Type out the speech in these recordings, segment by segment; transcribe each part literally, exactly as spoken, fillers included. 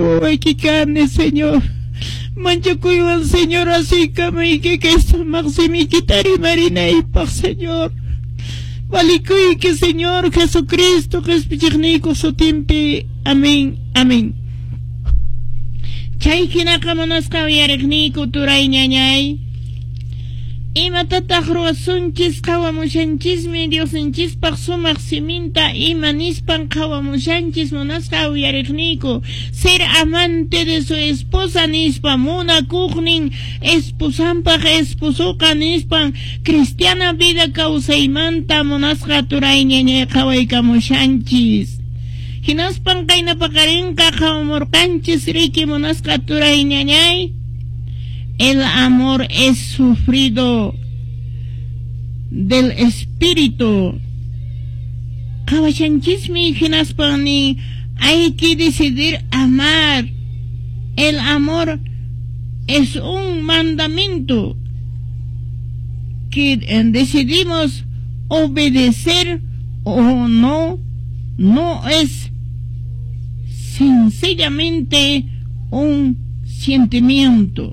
waiki carne, Señor. Manchakuywan, Señor, así kamayki que esto maximikitari marinaypaq, Señor. Valikuyki, Señor Jesucristo, Jespichigniku sutimpi. Amén, amén. Chay hinaka manasqa uyarigniku turay ñañay. Imatataq ruwasunchis qawamushanchismi Diosinchispaq sumaq siminta ima nispan qawamushanchis munasqa uyarigniku. Ser amante de su esposa nispan munakuqnin esposanpaq esposuqa nispan cristiana vida kawsaymanta munasqa turay ñañay qawaykamushanchis. Hinaspan qayna paqarinqa qawamurqanchis riki munasqa turay ñañay. El amor es sufrido del espíritu. Kawashanchismi hinaspani, hay que decidir amar. El amor es un mandamiento que decidimos obedecer o no. No es sencillamente un sentimiento.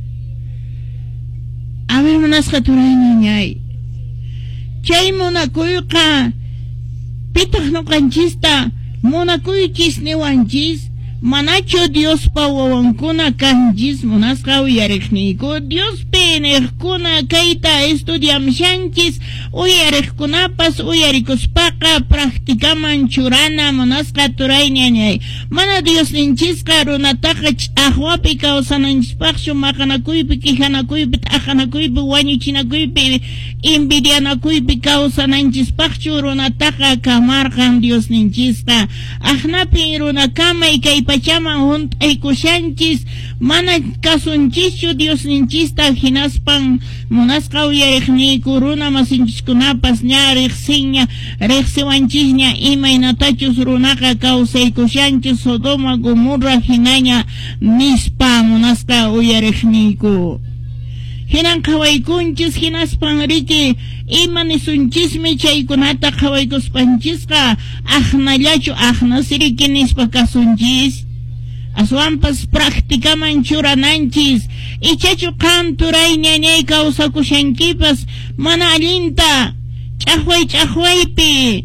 A ver, manasqa turay ñañay. Chay munakuyqa pitaq nuqanchista munakuychis niwanchis manachu Diospa wawankuna kanchis munasqa uyariqniku. Diospi niqkuna kayta estudiamshanchis uyariqkunapas uyarikuspaqa practicaman churana munasqa turay ñañay. Mana Diosninchisqa runataqa ch'aqwapi kawsananchispaqchu maqanakuypi qihanakuypi t'aqanakuypi wañuchinakuypi invidianakuypi kawsananchispaqchu runataqa kamarqan Diosninchisqa. Aqnapi runakamay kay pachaman hunt'aykushanchis mana kasunchischu Diosninchista hinaspan munasqa uyariqniku runa masinchiskunapas ña riqsiña riqsiwanchisña imaynatachus runaqa kawsaykushanchis Sodoma Gomorra hinaña nispa munasqa uyariqniku. Hinan qhawaykunchis hinaspan riki ima nisunchismi chaykunata qhawaykuspanchisqa aqnallachu aqnasiriki nispa kasunchis. Aswanpas practicaman churananchis ichachu qan turay ñañay kawsakushankipas mana allinta ch'aqway ch'aqwaypi.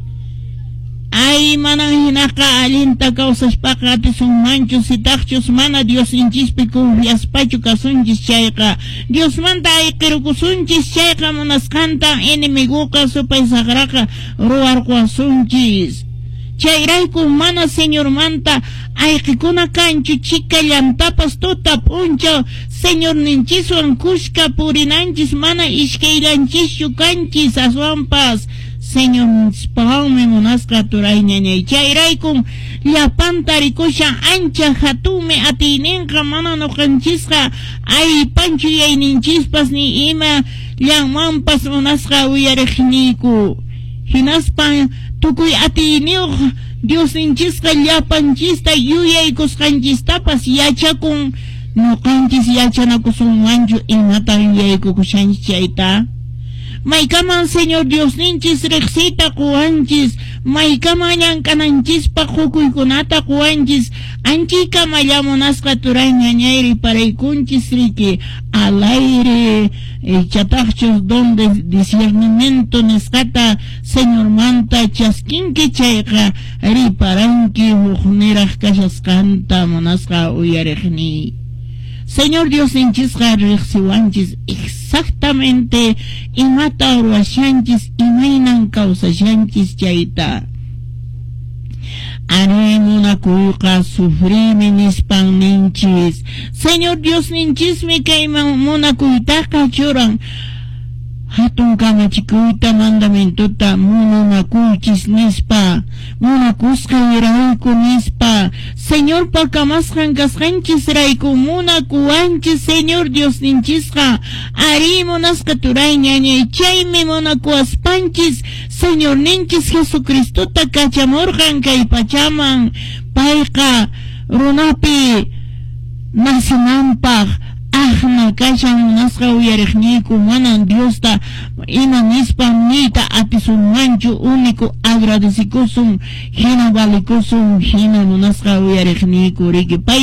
Ay mana hinaqa allinta kawsashpaqa atisunmanchu sitaqchus mana Diosinchispi confiaspachu kasunchis chayqa. Diosmanta ayqirukusunchis chayqa munasqanta enemiguqa supay saqraqa ruwarquasunchis. Chayrayku mana Señormanta ayqikuna kanchu chika llantapas tuta punchaw Señorninchiswan kushka purinanchis mana ishkaylanchischu kanchis aswanpas Señornispaqmi munasqa turay ñañay. Chayraykum llapanta rikusha ancha hatunmi atiyninqa mana nuqanchisqa ay panchu yayninchispas ni ima llanmanpas munasqa uyariqniku. Hinaspa tukuy atiyniyuq Diosinchisqa llapanchista yuyaykusqanchistapas yachakun nuqanchis yachanakusunmanchu imata yuyaykukushanchis chayta. Maykaman Señor Diosninchis riqsita quwanchis, maykaman llank'ananchispa hukuykunata quwanchis, anchika mallamunasqa turay ñañay riparaykunchis riki al aire chataqchus donde discernimiento nisqata Señormanta chaskinki chayqa riparanki hukniraq kashasqanta munasqa uyariqni. Señor Diosinchisqa riqsiwanchis exactamente imata ruwashanchis imaynan kawsashanchis chayta. Ari munakuyqa sufrimi nispan ninchis. Señor Diosninchismi kay munakuytaqa churan hatun kamachikuyta mandamientuta munakuychis nispa munakusqa wirayku nispa Señor pakamasqan kasqanchis rayku munakuwanchis Señor Diosninchisqa ari munasqa turay ñañay. Chaymi munakuwaspanchis Señorninchis Jesucristuta kachamurqan kay pachaman payqa runapi nasinanpaq aqna kashan munasqa uyariqniku manan Diosta ima nispan nita atisunmanchu único agradecikusun hina valikusun hina munasqa uyariqniku riki pay